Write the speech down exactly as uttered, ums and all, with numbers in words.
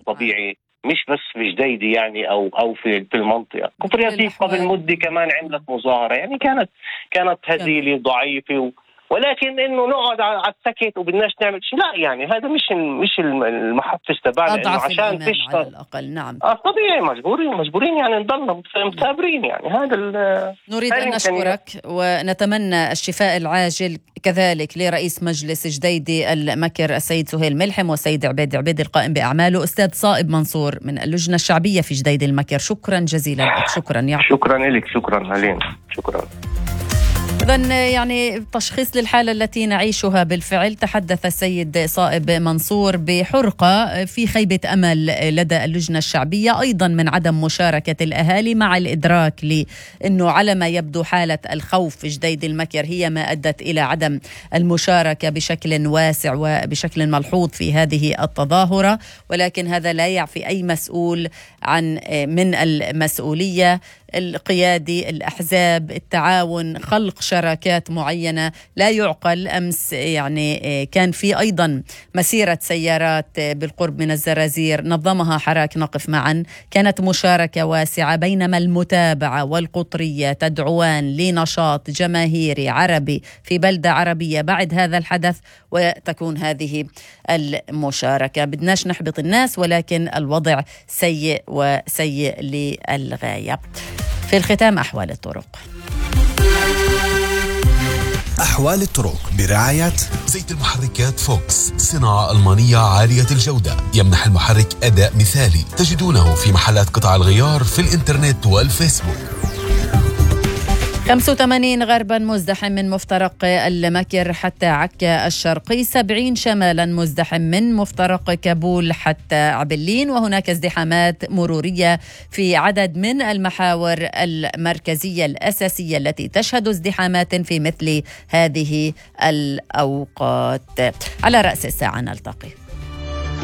طبيعي، مش بس في جديدة يعني أو أو في في المنطقة. كفر ياسيف قبل مدة كمان عملت مظاهرة، يعني كانت كانت هزيلة ضعيفة و ولكن انه نقعد على السكت وبدناش نعمل شيء، لا يعني هذا مش مش المحفز تبعنا انه عشان تشتغل على الاقل. نعم اه طبيعي مجبورين مجبورين يعني نضلنا مثابرين. يعني هذا نريد ان نشكرك ونتمنى الشفاء العاجل كذلك لرئيس مجلس جديدة المكر السيد سهيل ملحم والسيد عبيد عبيد القائم باعماله. استاذ صائب منصور من اللجنة الشعبية في جديدة المكر، شكرا جزيلا لك. شكرا يا شكرا لك. شكرا هلين. شكرا. إذن يعني تشخيص للحالة التي نعيشها بالفعل. تحدث السيد صائب منصور بحرقة في خيبة أمل لدى اللجنة الشعبية، أيضا من عدم مشاركة الأهالي، مع الإدراك لأنه على ما يبدو حالة الخوف في جديد المكر هي ما أدت إلى عدم المشاركة بشكل واسع وبشكل ملحوظ في هذه التظاهرة، ولكن هذا لا يعفي أي مسؤول عن من المسؤولية. القيادي، الأحزاب، التعاون، خلق شراكات معينة. لا يعقل أمس يعني كان في أيضا مسيرة سيارات بالقرب من الزرازير نظمها حراك نقف معا، كانت مشاركة واسعة، بينما المتابعة والقطرية تدعوان لنشاط جماهيري عربي في بلدة عربية بعد هذا الحدث وتكون هذه المشاركة. بدناش نحبط الناس، ولكن الوضع سيء وسيء للغاية. في الختام أحوال الطرق. أحوال الطرق برعاية زيت المحركات فوكس، صناعة ألمانية عالية الجودة، يمنح المحرك أداء مثالي. تجدونه في محلات قطع الغيار في الإنترنت والفيسبوك. خمسة وثمانين غربا مزدحم من مفترق المكر حتى عكا الشرقي، سبعين شمالا مزدحم من مفترق كابول حتى عبلين، وهناك ازدحامات مرورية في عدد من المحاور المركزية الأساسية التي تشهد ازدحامات في مثل هذه الأوقات. على رأس الساعة نلتقي.